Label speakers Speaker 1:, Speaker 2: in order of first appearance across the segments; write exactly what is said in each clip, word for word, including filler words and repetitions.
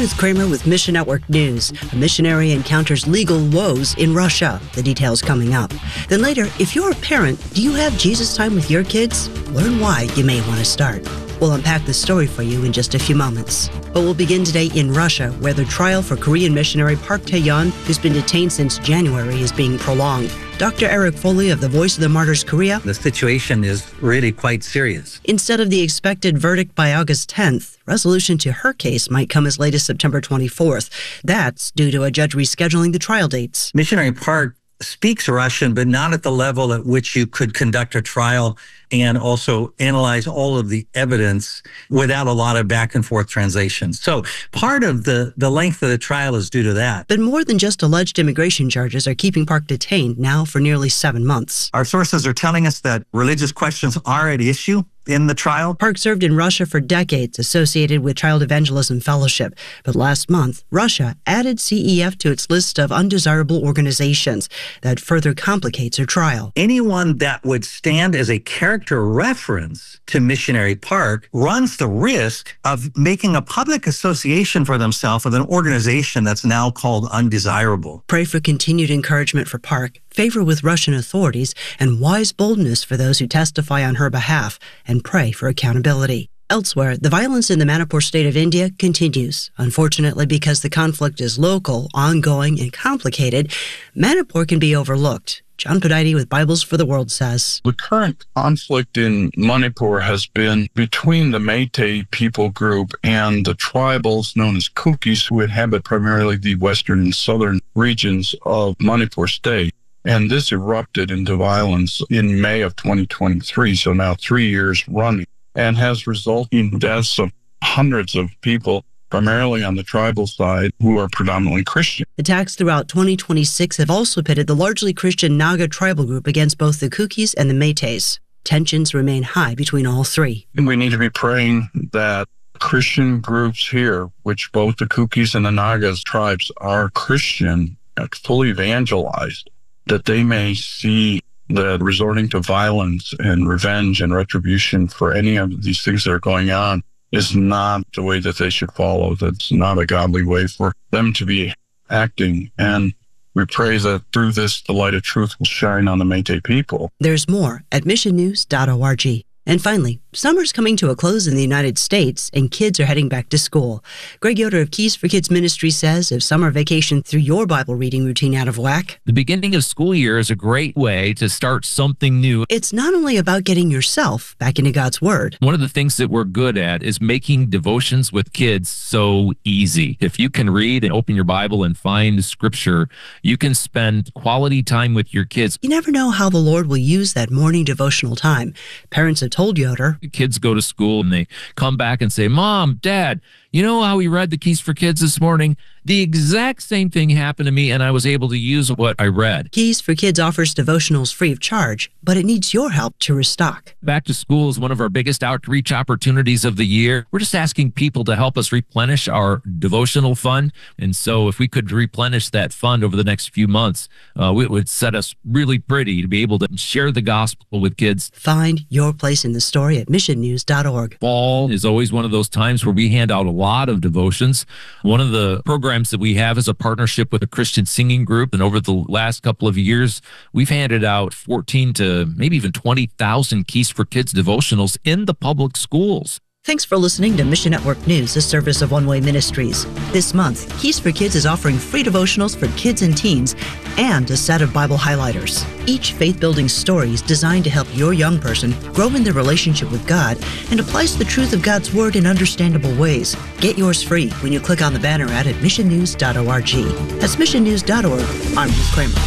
Speaker 1: Ruth Kramer with Mission Network News. A missionary encounters legal woes in Russia. The details coming up. Then later, if you're a parent, do you have Jesus time with your kids? Learn why you may want to start. We'll unpack the story for you in just a few moments. But we'll begin today in Russia, where the trial for Korean missionary Park Tae-yeon, who's been detained since January, is being prolonged. Doctor Eric Foley of the Voice of the Martyrs Korea.
Speaker 2: The situation is really quite serious.
Speaker 1: Instead of the expected verdict by August tenth, resolution to her case might come as late as September twenty-fourth. That's due to a judge rescheduling the trial dates.
Speaker 2: Missionary Park speaks Russian, but not at the level at which you could conduct a trial and also analyze all of the evidence without a lot of back and forth translations. So part of the, the length of the trial is due to that.
Speaker 1: But more than just alleged immigration charges are keeping Park detained now for nearly seven months.
Speaker 2: Our sources are telling us that religious questions are at issue in the trial.
Speaker 1: Park served in Russia for decades, associated with Child Evangelism Fellowship. But last month, Russia added C E F to its list of undesirable organizations. That further complicates her trial.
Speaker 2: Anyone that would stand as a character reference to Missionary Park runs the risk of making a public association for themselves with an organization that's now called undesirable.
Speaker 1: Pray for continued encouragement for Park, favor with Russian authorities, and wise boldness for those who testify on her behalf, and pray for accountability. Elsewhere, the violence in the Manipur state of India continues. Unfortunately, because the conflict is local, ongoing, and complicated, Manipur can be overlooked. John Podide with Bibles for the World says,
Speaker 3: the current conflict in Manipur has been between the Meitei people group and the tribals known as Kukis, who inhabit primarily the western and southern regions of Manipur state. And this erupted into violence in May of twenty twenty-three, so now three years running, and has resulted in deaths of hundreds of people, primarily on the tribal side, who are predominantly Christian.
Speaker 1: Attacks throughout twenty twenty-six have also pitted the largely Christian Naga tribal group against both the Kukis and the Meiteis. Tensions remain high between all three.
Speaker 3: And we need to be praying that Christian groups here, which both the Kukis and the Nagas tribes are Christian, fully evangelized, that they may see that resorting to violence and revenge and retribution for any of these things that are going on is not the way that they should follow. That's not a godly way for them to be acting. And we pray that through this, the light of truth will shine on the Meitei people.
Speaker 1: There's more at mission news dot org. And finally, summer's coming to a close in the United States, and kids are heading back to school. Greg Yoder of Keys for Kids Ministry says if summer vacation threw your Bible reading routine out of whack,
Speaker 4: the beginning of school year is a great way to start something new.
Speaker 1: It's not only about getting yourself back into God's Word.
Speaker 4: One of the things that we're good at is making devotions with kids so easy. If you can read and open your Bible and find Scripture, you can spend quality time with your kids.
Speaker 1: You never know how the Lord will use that morning devotional time. Parents have told Yoder,
Speaker 4: kids go to school and they come back and say, Mom, Dad, you know how we read the Keys for Kids this morning? The exact same thing happened to me, and I was able to use what I read.
Speaker 1: Keys for Kids offers devotionals free of charge, but it needs your help to restock.
Speaker 4: Back to school is one of our biggest outreach opportunities of the year. We're just asking people to help us replenish our devotional fund. And so if we could replenish that fund over the next few months, uh, it would set us really pretty to be able to share the gospel with kids.
Speaker 1: Find your place in the story at mission news dot org.
Speaker 4: Fall is always one of those times where we hand out a lot of devotions. One of the programs that we have is a partnership with a Christian singing group. And over the last couple of years, we've handed out fourteen to maybe even twenty thousand Keys for Kids devotionals in the public schools.
Speaker 1: Thanks for listening to Mission Network News, a service of One Way Ministries. This month, Keys for Kids is offering free devotionals for kids and teens and a set of Bible highlighters. Each faith-building story is designed to help your young person grow in their relationship with God and applies the truth of God's Word in understandable ways. Get yours free when you click on the banner ad at mission news dot org. That's mission news dot org. I'm Ruth Kramer.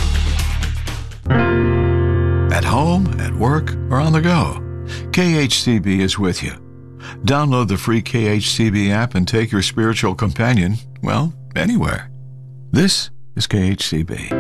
Speaker 5: At home, at work, or on the go, K H C B is with you. Download the free K H C B app and take your spiritual companion, well, anywhere. This is K H C B.